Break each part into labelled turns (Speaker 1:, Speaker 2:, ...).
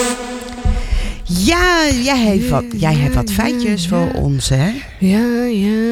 Speaker 1: Ja, jij hebt wat feitjes voor ons, hè?
Speaker 2: Ja.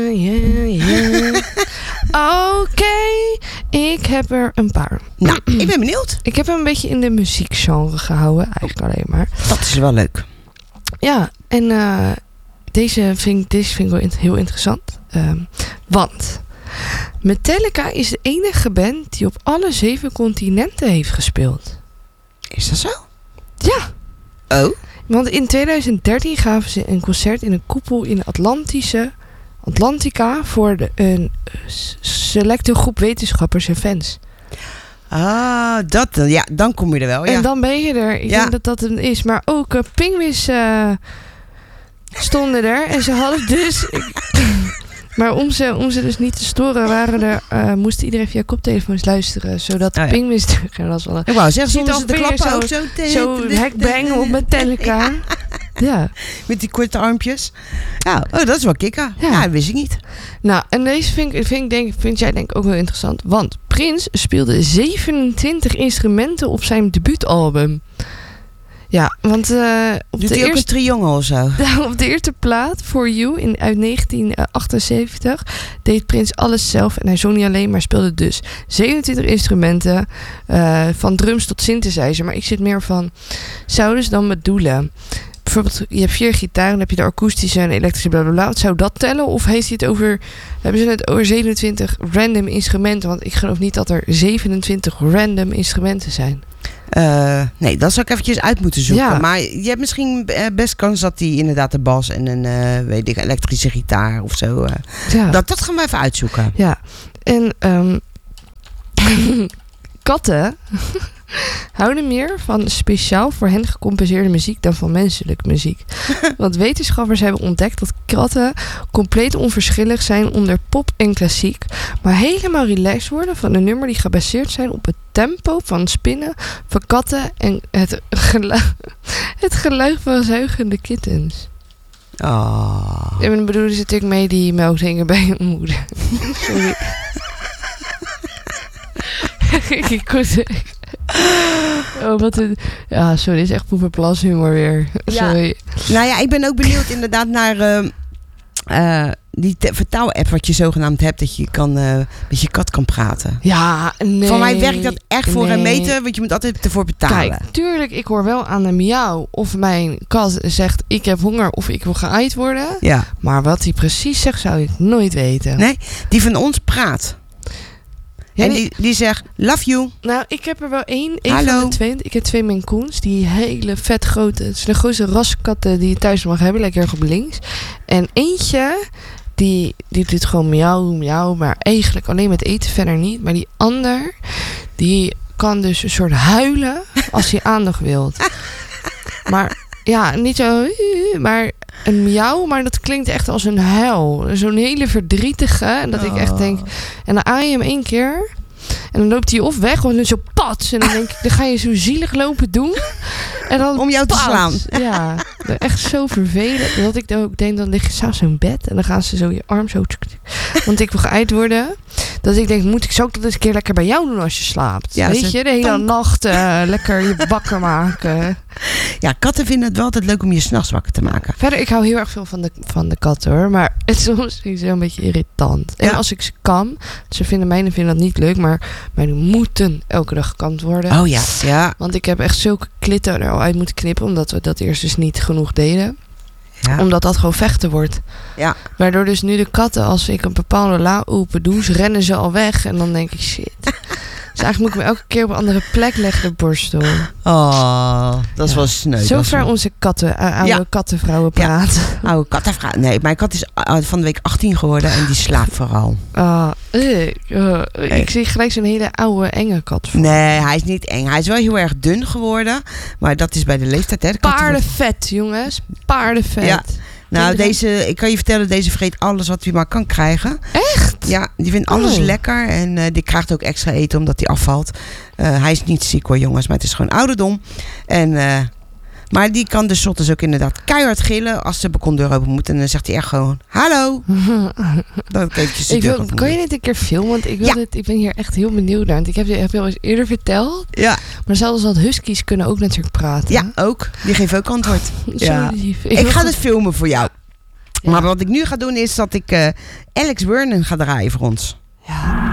Speaker 2: Oké, ik heb er een paar.
Speaker 1: Nou, ik ben benieuwd.
Speaker 2: Ik heb hem een beetje in de muziekgenre gehouden, eigenlijk alleen maar.
Speaker 1: Dat is wel leuk.
Speaker 2: Ja, en deze vind ik wel heel interessant. Want Metallica is de enige band die op alle 7 continenten heeft gespeeld.
Speaker 1: Is dat zo?
Speaker 2: Ja.
Speaker 1: Oh?
Speaker 2: Want in 2013 gaven ze een concert in een koepel in Atlantica voor een selecte groep wetenschappers en fans.
Speaker 1: Ah, ja, dan kom je er wel, ja.
Speaker 2: En dan ben je er. Ik denk dat dat het is. Maar ook Pinguïns stonden er. En ze hadden dus... Maar om ze dus niet te storen, moest iedereen via koptelefoons luisteren. Zodat de pinguïns terug. Dat was wel
Speaker 1: ik wou zeggen, zonder ze de klappen ook
Speaker 2: zo hackbang op Metallica. Ja.
Speaker 1: Met die korte armpjes. Ja, dat is wel kikker. Ja, dat wist ik niet.
Speaker 2: Nou, en deze vind jij denk ik ook wel interessant. Want Prince speelde 27 instrumenten op zijn debuutalbum. Ja, want
Speaker 1: doet hij ook een triangel of zo?
Speaker 2: Op de eerste plaat, For You, uit 1978, deed Prince alles zelf. En hij zong niet alleen, maar speelde dus 27 instrumenten. Van drums tot synthesizer. Maar ik zit meer van, zouden ze dan bedoelen... Bijvoorbeeld, je hebt 4 gitaren, dan heb je de akoestische en elektrische blablabla. Wat zou dat tellen? Of hebben ze het over 27 random instrumenten? Want ik geloof niet dat er 27 random instrumenten zijn.
Speaker 1: Nee, dat zou ik eventjes uit moeten zoeken.
Speaker 2: Ja.
Speaker 1: Maar je hebt misschien best kans dat hij inderdaad de bas en een elektrische gitaar of zo. Dat gaan we even uitzoeken.
Speaker 2: Ja, en katten houden meer van speciaal voor hen gecompenseerde muziek dan van menselijke muziek. Want wetenschappers hebben ontdekt dat katten compleet onverschillig zijn onder pop en klassiek, maar helemaal relaxed worden van een nummer die gebaseerd zijn op het tempo van spinnen van katten en het geluid van zuigende kittens.
Speaker 1: Oh.
Speaker 2: En dan bedoelen ze natuurlijk mee die melkdingen bij je moeder. Sorry. Ik kon ja, sorry, dit is echt poepenplashumor weer. Sorry.
Speaker 1: Ja. Nou ja, ik ben ook benieuwd inderdaad naar die vertaal-app wat je zogenaamd hebt, dat je met je kat kan praten.
Speaker 2: Ja, nee.
Speaker 1: Van mij werkt dat echt voor een meter, want je moet altijd ervoor betalen.
Speaker 2: Kijk, tuurlijk, ik hoor wel aan de miauw of mijn kat zegt ik heb honger of ik wil geaaid worden.
Speaker 1: Ja.
Speaker 2: Maar wat hij precies zegt, zou ik nooit weten.
Speaker 1: Nee, die van ons praat. Ja, en die zegt, love you.
Speaker 2: Nou, ik heb er wel één
Speaker 1: Hallo.
Speaker 2: van de 2. Ik heb 2 Maine Coons. Die hele vet grote. Het zijn de grootste raskatten die je thuis mag hebben. Lekker erg op links. En eentje, die doet gewoon miauw. Maar eigenlijk alleen met eten, verder niet. Maar die ander, die kan dus een soort huilen als hij aandacht wilt. Maar ja, niet zo... Maar een miauw, maar dat klinkt echt als een huil. Zo'n hele verdrietige. En dat ik echt denk... En dan aai je hem 1 keer... En dan loopt hij of weg, of dan zo pats. En dan denk ik, dan ga je zo zielig lopen doen. En dan
Speaker 1: om jou te slaan.
Speaker 2: Ja, echt zo vervelend. Dat ik dan ook denk, dan lig je s'avonds in bed. En dan gaan ze zo je arm zo... Want ik wil geëid worden. Dat ik denk, zou ik dat eens een keer lekker bij jou doen als je slaapt? Ja, weet je, de hele nacht lekker je wakker maken.
Speaker 1: Ja, katten vinden het wel altijd leuk om je 's nachts wakker te maken.
Speaker 2: Verder, ik hou heel erg veel van de katten hoor. Maar het is soms een beetje irritant. En als ik ze kam, mijne vinden dat niet leuk. Maar mijne moeten elke dag gekamd worden.
Speaker 1: Oh ja, ja.
Speaker 2: Want ik heb echt zulke klitten er al uit moeten knippen. Omdat we dat eerst dus niet genoeg deden. Ja. Omdat dat gewoon vechten wordt. Ja. Waardoor dus nu de katten, als ik een bepaalde la open doe, rennen ze al weg. En dan denk ik, shit. Dus eigenlijk moet ik me elke keer op een andere plek leggen, de borstel.
Speaker 1: Oh, dat is wel sneu.
Speaker 2: Zover onze oude kattenvrouwen praten.
Speaker 1: Ja. Oude kattenvrouwen. Nee, mijn kat is van de week 18 geworden en die slaapt vooral.
Speaker 2: Ik zie gelijk zo'n hele oude, enge kat.
Speaker 1: Nee, hij is niet eng. Hij is wel heel erg dun geworden. Maar dat is bij de leeftijd. Hè.
Speaker 2: Paardenvet, jongens. Paardenvet.
Speaker 1: Ja. Nou, ik kan je vertellen, deze vreet alles wat hij maar kan krijgen.
Speaker 2: Echt?
Speaker 1: Ja, die vindt alles lekker. En die krijgt ook extra eten omdat hij afvalt. Hij is niet ziek hoor, jongens. Maar het is gewoon ouderdom. En Maar die kan dus 's ochtends ook inderdaad keihard gillen als de balkondeur open moet. En dan zegt hij echt gewoon, hallo. Dan eventjes de deur open.
Speaker 2: Kan je dit een keer filmen? Want ik ben hier echt heel benieuwd naar. Want ik heb je al eens eerder verteld.
Speaker 1: Ja.
Speaker 2: Maar zelfs dat huskies kunnen ook natuurlijk praten.
Speaker 1: Ja, ook. Die geven ook antwoord.
Speaker 2: Zo lief.
Speaker 1: Ik ga het filmen voor jou.
Speaker 2: Ja.
Speaker 1: Maar wat ik nu ga doen is dat ik Alex Vernon ga draaien voor ons.
Speaker 2: Ja.